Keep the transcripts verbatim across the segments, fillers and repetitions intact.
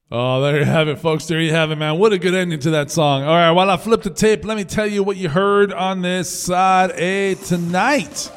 Oh, there you have it, folks. There you have it, man. What a good ending to that song. All right, while I flip the tape, let me tell you what you heard on this side A tonight.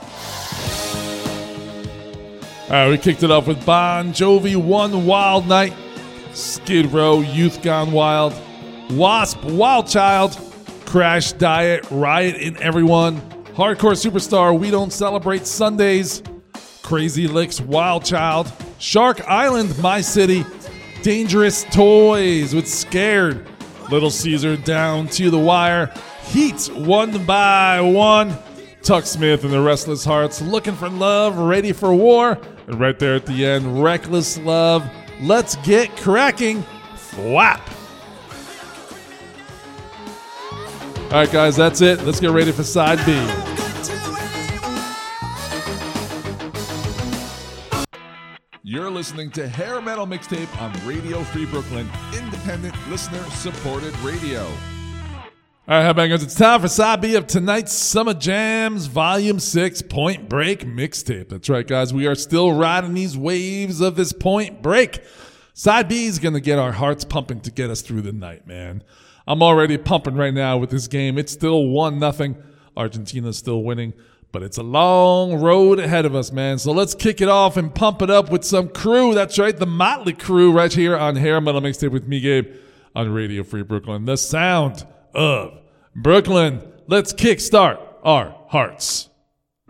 All right, we kicked it off with Bon Jovi, One Wild Night, Skid Row, Youth Gone Wild, Wasp, Wild Child, Crash Diet, Riot in Everyone, Hardcore Superstar, We Don't Celebrate Sundays, Crazy Licks, Wild Child, Shark Island, My City, Dangerous Toys with Scared, Little Caesar, Down to the Wire, Heat, One by One, Tuck Smith and the Restless Hearts, Looking for Love, Ready for War, and right there at the end, Reckless Love, Let's Get Cracking, Flap. All right, guys, that's it. Let's get ready for side B. You're listening to Hair Metal Mixtape on Radio Free Brooklyn, independent listener-supported radio. All right, how bangers, it's time for side B of tonight's Summer Jams Volume six Point Break Mixtape. That's right, guys. We are still riding these waves of this Point Break. Side B is going to get our hearts pumping to get us through the night, man. I'm already pumping right now with this game. It's still one nothing. Argentina's still winning. But it's a long road ahead of us, man. So let's kick it off and pump it up with some crew. That's right, the Motley Crew right here on Hair Metal Mixtape with me, Gabe, on Radio Free Brooklyn. The sound of Brooklyn. Let's kickstart our hearts.